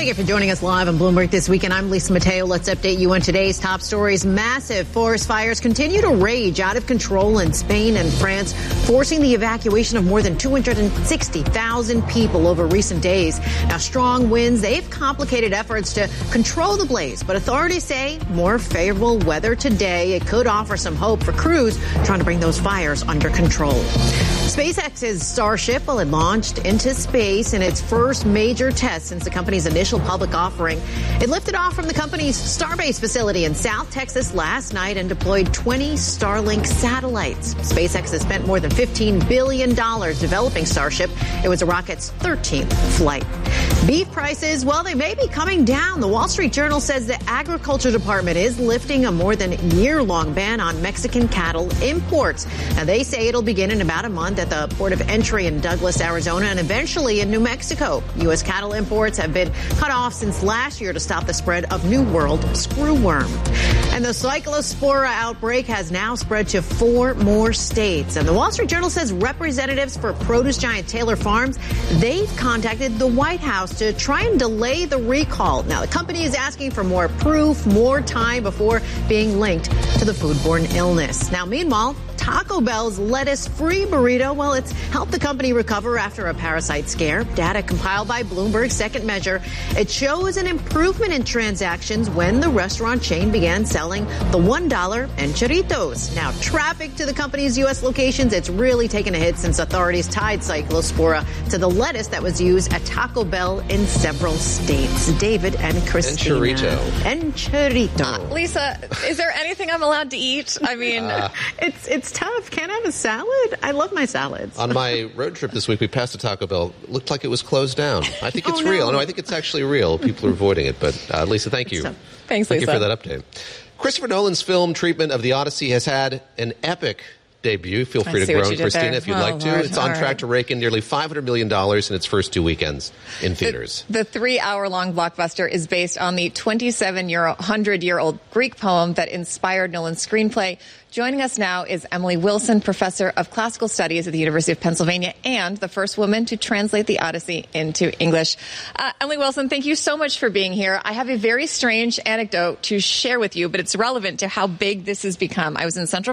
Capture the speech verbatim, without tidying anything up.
Thank you for joining us live on Bloomberg This Weekend. I'm Lisa Mateo. Let's update you on today's top stories. Massive forest fires continue to rage out of control in Spain and France, forcing the evacuation of more than two hundred sixty thousand people over recent days. Now, strong winds, they've complicated efforts to control the blaze, but authorities say more favorable weather today. It could offer some hope for crews trying to bring those fires under control. SpaceX's Starship, well, it launched into space in its first major test since the company's initial public offering. It lifted off from the company's Starbase facility in South Texas last night and deployed twenty Starlink satellites. SpaceX has spent more than fifteen billion dollars developing Starship. It was the rocket's thirteenth flight. Beef prices, well, they may be coming down. The Wall Street Journal says the Agriculture Department is lifting a more than year-long ban on Mexican cattle imports. Now, they say it'll begin in about a month at the port of entry in Douglas, Arizona, and eventually in New Mexico. U S cattle imports have been cut off since last year to stop the spread of New World screwworm. And the Cyclospora outbreak has now spread to four more states. And the Wall Street Journal says representatives for produce giant Taylor Farms, they've contacted the White House to try and delay the recall. Now, the company is asking for more proof, more time before being linked to the foodborne illness. Now, meanwhile, Taco Bell's lettuce-free burrito, well, it's helped the company recover after a parasite scare. Data compiled by Bloomberg Second Measure, it shows an improvement in transactions when the restaurant chain began selling the one dollar enchiritos. Now, traffic to the company's U S locations, it's really taken a hit since authorities tied Cyclospora to the lettuce that was used at Taco Bell in several states. David and Christina. Enchirito. Enchirito. Uh, Lisa, is there anything I'm allowed to eat? I mean, uh, it's it's tough. Can't I have a salad? I love my salads. On my road trip this week, we passed a Taco Bell. It looked like it was closed down. I think it's oh, no. real. No, I think it's actually real. People are avoiding it. But uh, Lisa, thank you. Thanks, Thank Lisa. you for that update. Christopher Nolan's film treatment of the Odyssey has had an epic debut. Feel free I to groan, Christina, there. if you'd oh, like to. Lord. It's on All track right. to rake in nearly five hundred million dollars in its first two weekends in theaters. The, the three-hour-long blockbuster is based on the twenty-seven-year-old, hundred-year-old Greek poem that inspired Nolan's screenplay. Joining us now is Emily Wilson, professor of classical studies at the University of Pennsylvania and the first woman to translate the Odyssey into English. Uh, Emily Wilson, thank you so much for being here. I have a very strange anecdote to share with you, but it's relevant to how big this has become. I was in Central